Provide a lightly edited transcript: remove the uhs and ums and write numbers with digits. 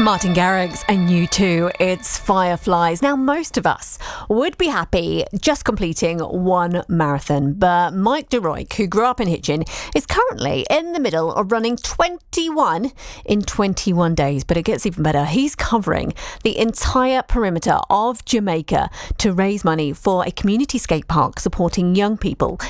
Martin Garrix and you too. It's Fireflies. Now, most of us would be happy just completing one marathon, but Mike DeRoy, who grew up in Hitchin, is currently in the middle of running 21 in 21 days. But it gets even better. He's covering the entire perimeter of Jamaica to raise money for a community skate park supporting young people